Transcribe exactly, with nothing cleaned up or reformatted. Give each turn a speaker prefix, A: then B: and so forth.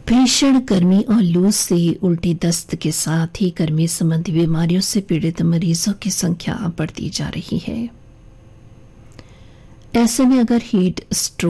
A: भीषण गर्मी और लू से उल्टी दस्त के साथ ही गर्मी संबंधी बीमारियों से पीड़ित मरीजों की संख्या बढ़ती जा रही है। ऐसे में अगर हीट स्ट्रोक